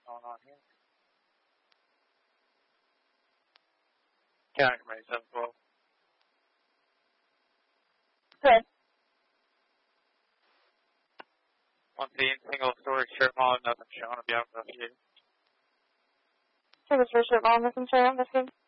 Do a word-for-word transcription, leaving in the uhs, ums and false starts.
going on here. County Committee seven twelve. Good. One scene, single story strip mall, nothing shown. I'll be out for a few. Single story strip mall, nothing showing, that's good.